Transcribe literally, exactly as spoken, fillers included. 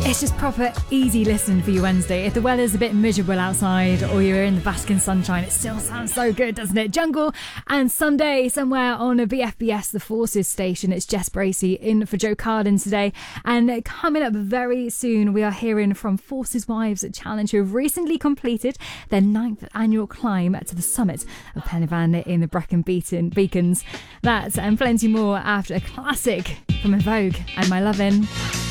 It's just proper easy listening for you Wednesday. If the weather's a bit miserable outside or you're in the basking sunshine, it still sounds so good, doesn't it? Jungle and Sunday somewhere on a B F B S, the Forces station. It's Jess Bracey in for Joe Carden today. And coming up very soon, we are hearing from Forces Wives Challenge, who have recently completed their ninth annual climb to the summit of Pennyvan in the Brecon Beacon, Beacons. That and plenty more after a classic from En Vogue and My Lovin'.